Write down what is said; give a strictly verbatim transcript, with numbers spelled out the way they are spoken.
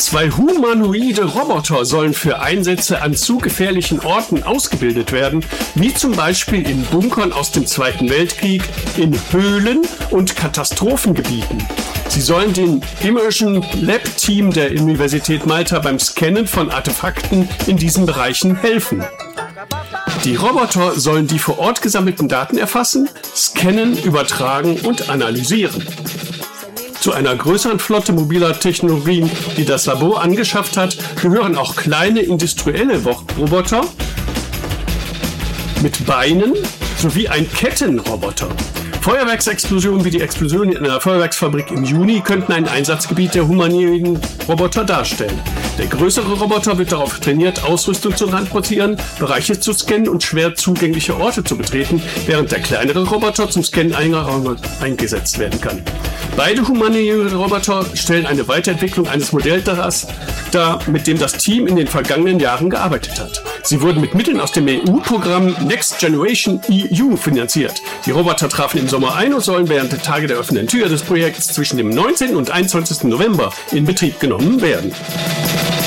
Zwei humanoide Roboter sollen für Einsätze an zu gefährlichen Orten ausgebildet werden, wie zum Beispiel in Bunkern aus dem Zweiten Weltkrieg, in Höhlen und Katastrophengebieten. Sie sollen dem Immersion Lab Team der Universität Malta beim Scannen von Artefakten in diesen Bereichen helfen. Die Roboter sollen die vor Ort gesammelten Daten erfassen, scannen, übertragen und analysieren. Zu einer größeren Flotte mobiler Technologien, die das Labor angeschafft hat, gehören auch kleine industrielle Roboter mit Beinen sowie ein Kettenroboter. Feuerwerksexplosionen wie die Explosion in einer Feuerwerksfabrik im Juni könnten ein Einsatzgebiet der humanoiden Roboter darstellen. Der größere Roboter wird darauf trainiert, Ausrüstung zu transportieren, Bereiche zu scannen und schwer zugängliche Orte zu betreten, während der kleinere Roboter zum Scannen einiger Räume eingesetzt werden kann. Beide humanoide Roboter stellen eine Weiterentwicklung eines Modells dar, mit dem das Team in den vergangenen Jahren gearbeitet hat. Sie wurden mit Mitteln aus dem E U-Programm Next Generation E U finanziert. Die Roboter trafen im Sommer ein und sollen während der Tage der offenen Tür des Projekts zwischen dem neunzehnten und einundzwanzigsten November in Betrieb genommen werden.